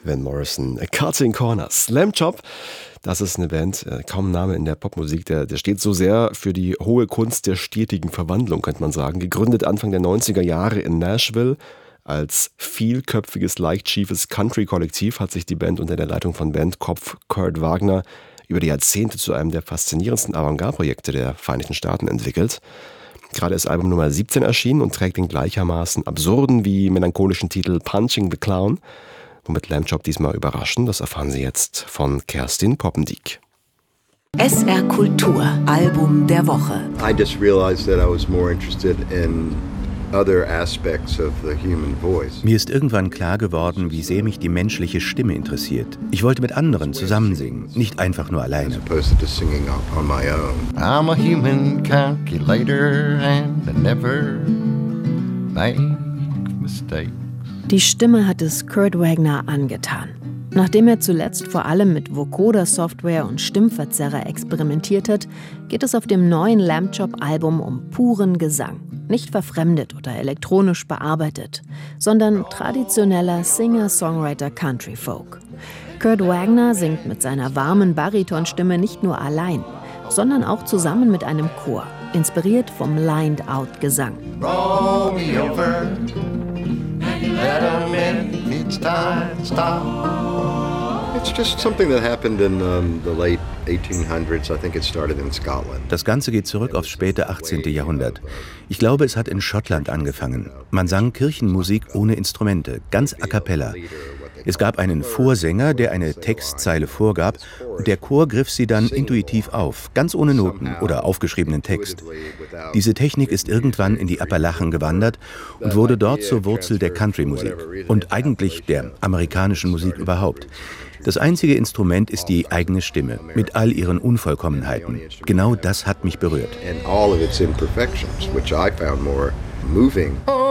Van Morrison, A Cutting Corners. Lamb Chop, das ist eine Band, kaum ein Name in der Popmusik, der steht so sehr für die hohe Kunst der stetigen Verwandlung, könnte man sagen. Gegründet Anfang der 90er Jahre in Nashville als vielköpfiges, leicht schiefes Country-Kollektiv hat sich die Band unter der Leitung von Bandkopf Kurt Wagner über die Jahrzehnte zu einem der faszinierendsten Avantgarde-Projekte der Vereinigten Staaten entwickelt. Gerade ist Album Nummer 17 erschienen und trägt den gleichermaßen absurden wie melancholischen Titel Punching the Clown. Womit Lamb Chop diesmal überraschen, das erfahren Sie jetzt von Kerstin Poppendiek. SR Kultur, Album der Woche. I just realized that I was more interested in other aspects of the human voice. Mir ist irgendwann klar geworden, wie sehr mich die menschliche Stimme interessiert. Ich wollte mit anderen zusammen singen, nicht einfach nur alleine. As opposed to just singing on my own. I'm a human calculator and I never make mistakes. Die Stimme hat es Kurt Wagner angetan. Nachdem er zuletzt vor allem mit Vocoder-Software und Stimmverzerrer experimentiert hat, geht es auf dem neuen Lamb Chop-Album um puren Gesang. Nicht verfremdet oder elektronisch bearbeitet, sondern traditioneller Singer-Songwriter-Country-Folk. Kurt Wagner singt mit seiner warmen Baritonstimme nicht nur allein, sondern auch zusammen mit einem Chor, inspiriert vom Lined-Out-Gesang. Roll me over and let 'em in, it's time to stop. It's just something that happened in the late 1800s. I think it started in Scotland. Das Ganze geht zurück aufs späte 18. Jahrhundert. Ich glaube, es hat in Schottland angefangen. Man sang Kirchenmusik ohne Instrumente, ganz a cappella. Es gab einen Vorsänger, der eine Textzeile vorgab, und der Chor griff sie dann intuitiv auf, ganz ohne Noten oder aufgeschriebenen Text. Diese Technik ist irgendwann in die Appalachen gewandert und wurde dort zur Wurzel der Country-Musik und eigentlich der amerikanischen Musik überhaupt. Das einzige Instrument ist die eigene Stimme, mit all ihren Unvollkommenheiten. Genau das hat mich berührt. And all of its imperfections, which I found more moving.